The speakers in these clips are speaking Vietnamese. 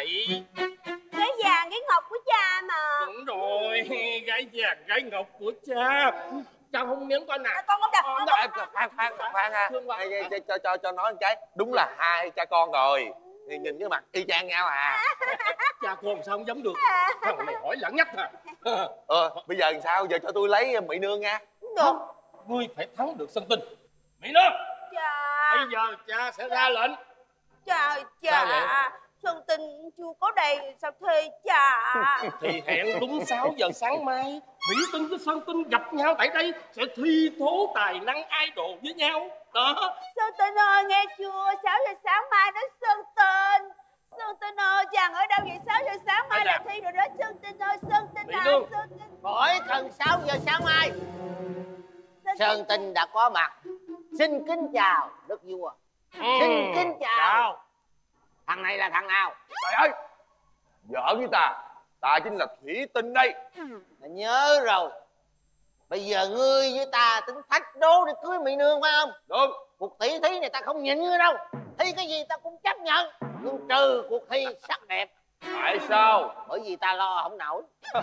vậy? Gái vàng gái ngọc của cha mà. Đúng rồi, gái vàng gái ngọc của cha. Cha không nếm coi nào. Con không đập. Khoan à. Cho nói một cái. Đúng là hai cha con rồi. Nhìn cái mặt y chang nhau à. Cha con sao không giống được? Thằng này hỏi lẳng nhắc à. Bây giờ làm sao? Giờ cho tôi lấy Mỹ Nương nha. Được. Ngươi phải thắng được Sơn Tinh. Mỹ Nương, Cha. bây giờ cha sẽ ra lệnh. Trời cha, Sơn Tinh chưa có đây sao thê cha? Thì hẹn đúng 6 giờ sáng mai, Mỹ Tinh với Sơn Tinh gặp nhau tại đây sẽ thi thố tài năng idol với nhau. Đó. Sơn Tinh ơi, nghe chưa? 6 giờ sáng mai đó Sơn Tinh. Sơn Tinh ơi, chàng ở đâu vậy? 6 giờ sáng mai là thi rồi đó Sơn Tinh ơi. Sơn Tinh à, Sơn Tinh. Khỏi cần 6 giờ sáng mai. Sơn Tinh đã có mặt. Xin kính chào đức vua. Xin kính chào. Thằng này là thằng nào? Trời ơi, giỡn với ta. Ta chính là Thủy Tinh đây. Nhớ rồi. Bây giờ ngươi với ta tính thách đố để cưới Mỹ Nương phải không? Được. Cuộc tỷ thí này ta không nhịn ngươi đâu. Thi cái gì ta cũng chấp nhận. Nhưng trừ cuộc thi sắc đẹp. Tại sao? Bởi vì ta lo không nổi.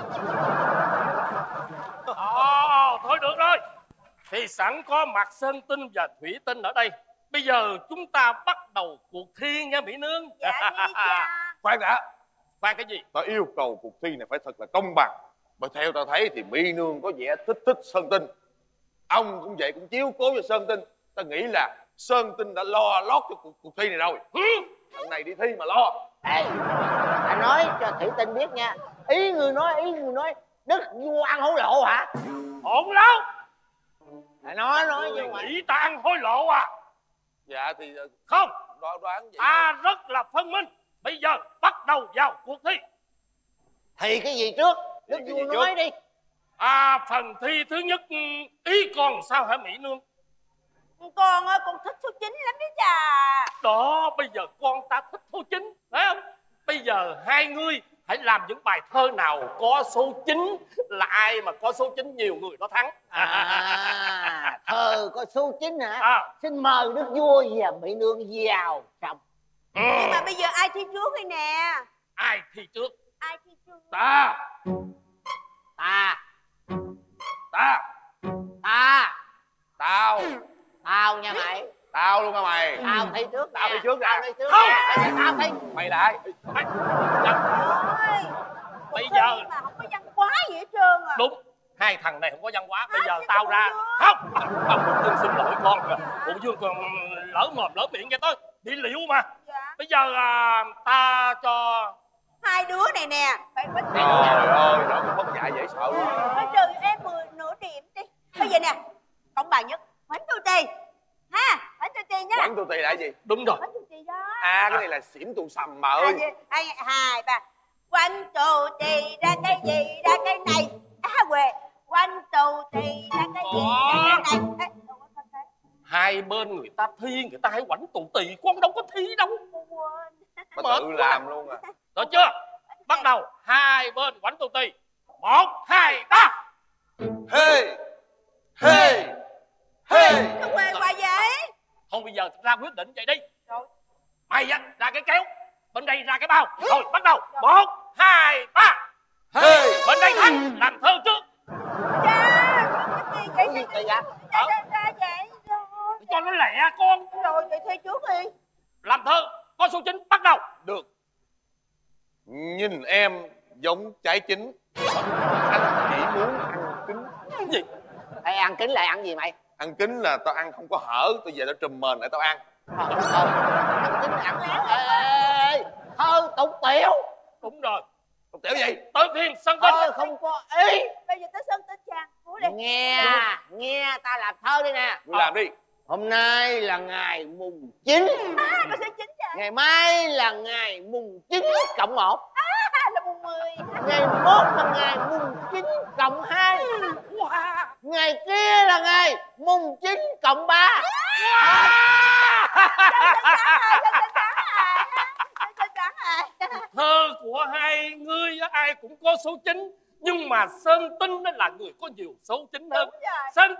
Thôi được rồi. Thì sẵn có mặt Sơn Tinh và Thủy Tinh ở đây, bây giờ chúng ta bắt đầu cuộc thi nha Mỹ Nương. Dạ đi cha. Khoan đã. Khoan cái gì? Ta yêu cầu cuộc thi này phải thật là công bằng. Mà theo ta thấy thì Mỹ Nương có vẻ thích Sơn Tinh. Ông cũng vậy, cũng chiếu cố cho Sơn Tinh. Ta nghĩ là Sơn Tinh đã lo lót cho cuộc thi này rồi. Thằng này đi thi mà lo. Ê, ta nói cho Thủy Tinh biết nha. Ý người nói đức vua ăn hối lộ hả? Ổn lắm. Ta nói như vậy. Nghĩ ta ăn hối lộ à? Dạ thì Không. đoán vậy. Ta rất là phân minh. Bây giờ bắt đầu vào cuộc thi. Thì cái gì trước? Đức Thì cái vua gì nói trước? đi. Phần thi thứ nhất, ý còn sao hả Mỹ Nương? Con ơi, con thích số 9 lắm đó cha. Đó, bây giờ con ta thích số 9, phải không? Bây giờ hai ngươi hãy làm những bài thơ nào có số 9, là ai mà có số 9 nhiều người đó thắng. Thơ có số 9 hả? Xin mời đức vua và Mỹ Nương vào trong. Nhưng mà bây giờ ai thi trước đây nè? Ai thi trước? Ai thi trước? Ta. Tao. Tao nha mày. Tao luôn hả mày? Tao thi trước. Tao đi trước Tao nè. thi trước. Không. Tao thi. Mày là ai? Ôi, Bây giờ mà không có văn hóa gì hết trơn à. đúng, hai thằng này không có văn hóa. Bây giờ tao ra. Không, Phụ Dương xin lỗi con. Phụ Dương còn lỡ mồm lỡ miệng cho tôi bị liệu mà. Dạ. Bây giờ ta cho Hai đứa này nè phải có tiền. Trời ơi, nó cũng bất dạy dễ sợ luôn. Thôi trừ em nửa điểm đi. Bây giờ nè, cộng bà nhất bánh tu tì ha, bánh tu tì nhá. Quán tu tì là cái gì? đúng rồi. Bánh tu tì đó. Cái này là xỉn tù sầm mà ơi. Hai ba. Quanh tu tì ra cái gì ra cái này. Quê. Quanh tu tì ra cái gì ra cái này. Hai bên người ta thi, người ta hay quảnh tù tì, con đâu có thi đâu. Mà tự làm luôn à. Được chưa? Bắt đầu, hai bên quảnh tù tì. 1, 2, 3. Hey. Hey. Hey. Sao quê qua vậy? Thôi bây giờ ra quyết định vậy đi. Rồi. Mày ra cái kéo, bên đây ra cái bao. Thôi bắt đầu. 1, 2, 3. Hey. Bên đây thắng, làm thơ trước. Cha, cái gì vậy? Cái gì vậy? Ra vậy. Cho nó lẹ con. Rồi vậy thi trước đi. Làm thơ có số 9, bắt đầu. Được. Nhìn em giống trái chín. Anh chỉ muốn ăn kính. Cái gì? Ê, ăn kính lại ăn gì mày? Ăn kính là tao ăn không có hở. Tao về tao trùm mền lại tao ăn. Ăn kính ăn. Ê, thơ tục tiểu. Đúng rồi. Tục tiểu gì? Tới phiên Sơn Tinh. Thơ không có ý. Bây giờ tới Sơn Tinh chàng. Cố đi. Nghe ta làm thơ đi nè. Ngươi làm đi. Hôm nay là ngày mùng 9. Có số 9 chàng. Ngày mai là ngày mùng 9 cộng 1. Là mùng 10. Ngày mốt là ngày mùng 9 cộng 2. Wow. Ngày kia là ngày mùng 9 cộng 3. Thơ của hai ngươi ai cũng có số 9, nhưng mà Sơn Tinh là người có nhiều số 9 hơn. Sơn